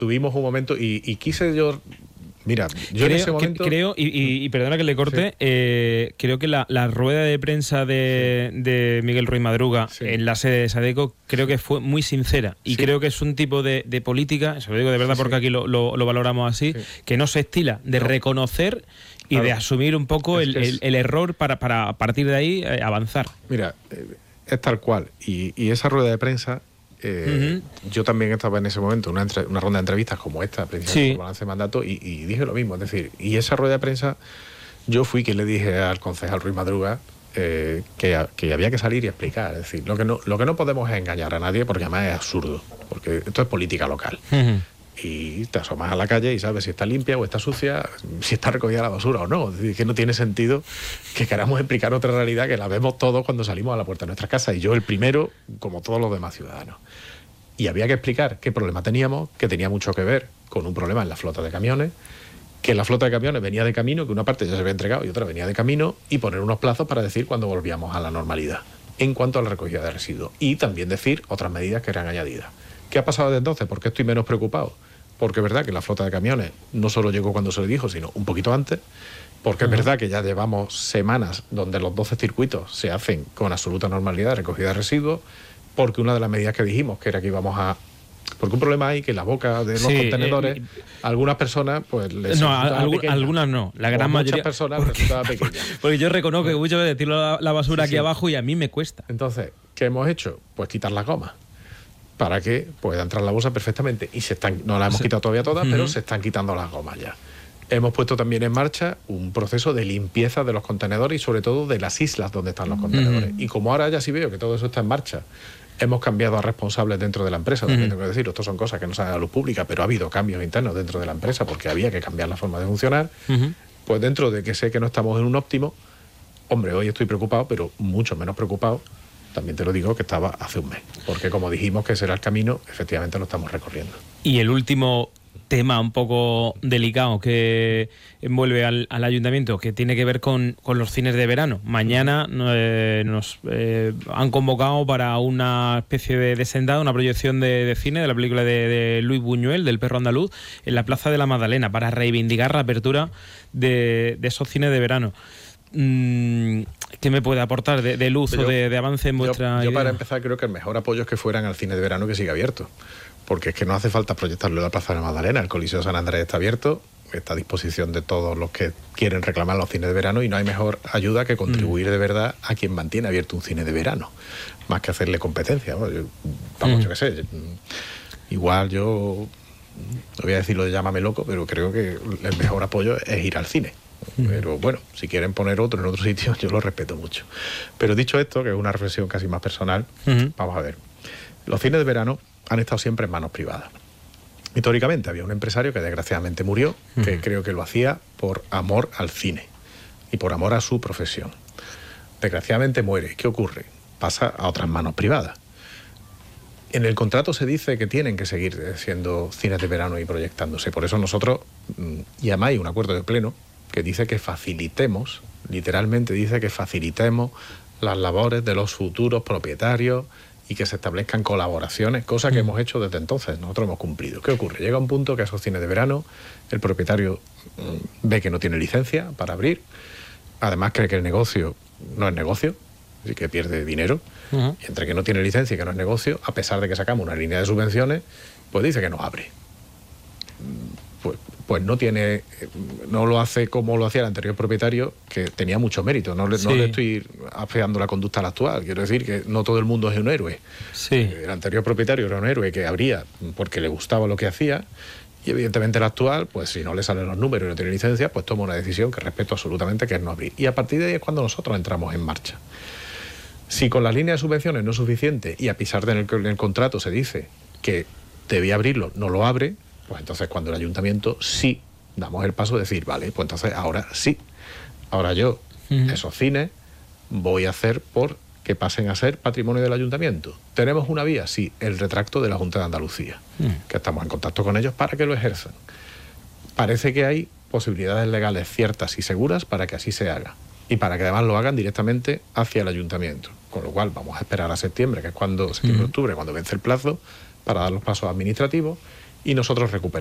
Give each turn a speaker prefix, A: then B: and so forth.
A: tuvimos un momento y quise yo... Mira, yo en ese momento...
B: Creo, y perdona que le corte, sí. Creo que la rueda de prensa de Miguel Ruiz Madruga en la sede de SADECO creo que fue muy sincera y creo que es un tipo de política, se lo digo de verdad porque aquí lo valoramos así, que no se estila de reconocer y de asumir un poco el error para a partir de ahí avanzar.
A: Mira, es tal cual. Y esa rueda de prensa... yo también estaba en ese momento en una ronda de entrevistas como esta, precisamente por balance de mandato, y dije lo mismo. Es decir, y esa rueda de prensa, yo fui quien le dije al concejal Ruiz Madruga que había que salir y explicar. Es decir, lo que no podemos es engañar a nadie, porque además es absurdo, porque esto es política local. Y te asomas a la calle y sabes si está limpia o está sucia, si está recogida la basura o no. Es decir, que no tiene sentido que queramos explicar otra realidad que la vemos todos cuando salimos a la puerta de nuestras casas, y yo el primero, como todos los demás ciudadanos. Y había que explicar qué problema teníamos, que tenía mucho que ver con un problema en la flota de camiones, que la flota de camiones venía de camino, que una parte ya se había entregado y otra venía de camino, y poner unos plazos para decir cuándo volvíamos a la normalidad en cuanto a la recogida de residuos, y también decir otras medidas que eran añadidas. ¿Qué ha pasado desde entonces? ¿Por qué estoy menos preocupado? Porque es verdad que la flota de camiones no solo llegó cuando se le dijo, sino un poquito antes, porque es verdad que ya llevamos semanas donde los 12 circuitos se hacen con absoluta normalidad de recogida de residuos, porque una de las medidas que dijimos que era que íbamos a... Porque un problema hay que en la boca de los contenedores, algunas personas, pues...
B: algunas no, la gran mayoría...
A: Muchas personas resultaba pequeña.
B: Porque yo reconozco que muchas veces tiro la basura aquí abajo y a mí me cuesta.
A: Entonces, ¿qué hemos hecho? Pues quitar las gomas, para que pueda entrar la bolsa perfectamente. Y no la hemos quitado todavía todas, pero se están quitando las gomas ya. Hemos puesto también en marcha un proceso de limpieza de los contenedores y sobre todo de las islas donde están los contenedores. Y como ahora ya sí veo que todo eso está en marcha, hemos cambiado a responsables dentro de la empresa, también tengo que decir, esto son cosas que no salen a la luz pública, pero ha habido cambios internos dentro de la empresa porque había que cambiar la forma de funcionar. Pues dentro de que sé que no estamos en un óptimo, hombre, hoy estoy preocupado, pero mucho menos preocupado, también te lo digo, que estaba hace un mes. Porque como dijimos que será el camino, efectivamente lo estamos recorriendo.
B: Y el último tema un poco delicado que envuelve al ayuntamiento, que tiene que ver con los cines de verano. Mañana nos han convocado para una especie de sendada, una proyección de cine de la película de Luis Buñuel, del Perro Andaluz, en la Plaza de la Magdalena, para reivindicar la apertura de esos cines de verano. ¿Qué me puede aportar de luz o de avance en vuestra
A: Yo para empezar creo que el mejor apoyo es que fueran al cine de verano, que siga abierto, porque es que no hace falta proyectarlo en la Plaza de la Magdalena. El Coliseo San Andrés está abierto, está a disposición de todos los que quieren reclamar los cines de verano, y no hay mejor ayuda que contribuir de verdad a quien mantiene abierto un cine de verano, más que hacerle competencia. Yo qué sé, igual yo no voy a decir lo de llámame loco, pero creo que el mejor apoyo es ir al cine. Pero bueno, si quieren poner otro en otro sitio, yo lo respeto mucho. Pero dicho esto, que es una reflexión casi más personal, vamos a ver. Los cines de verano han estado siempre en manos privadas. Históricamente había un empresario que desgraciadamente murió, que creo que lo hacía por amor al cine y por amor a su profesión. Desgraciadamente muere. ¿Qué ocurre? Pasa a otras manos privadas. En el contrato se dice que tienen que seguir siendo cines de verano y proyectándose. Por eso nosotros, y además hay un acuerdo de pleno que dice que facilitemos, literalmente dice que facilitemos las labores de los futuros propietarios y que se establezcan colaboraciones, cosa que hemos hecho desde entonces, nosotros hemos cumplido. ¿Qué ocurre? Llega un punto que esos cines de verano, el propietario ve que no tiene licencia para abrir, además cree que el negocio no es negocio, así que pierde dinero, y entre que no tiene licencia y que no es negocio, a pesar de que sacamos una línea de subvenciones, pues dice que no abre. Pues no lo hace como lo hacía el anterior propietario, que tenía mucho mérito. No le estoy afeando la conducta al actual. Quiero decir que no todo el mundo es un héroe. El anterior propietario era un héroe que abría porque le gustaba lo que hacía, y evidentemente el actual, pues si no le salen los números y no tiene licencia, pues toma una decisión que respeto absolutamente, que es no abrir. Y a partir de ahí es cuando nosotros entramos en marcha. Si con la línea de subvenciones no es suficiente, y a pesar de que en el contrato se dice que debía abrirlo, no lo abre, pues entonces cuando el ayuntamiento sí damos el paso de decir, vale, pues entonces ahora sí, ahora yo esos cines voy a hacer por que pasen a ser patrimonio del ayuntamiento. ¿Tenemos una vía? Sí, el retracto de la Junta de Andalucía, que estamos en contacto con ellos para que lo ejerzan. Parece que hay posibilidades legales ciertas y seguras para que así se haga, y para que además lo hagan directamente hacia el ayuntamiento, con lo cual vamos a esperar a septiembre, que es cuando septiembre-octubre, cuando vence el plazo, para dar los pasos administrativos, y nosotros recuperamos.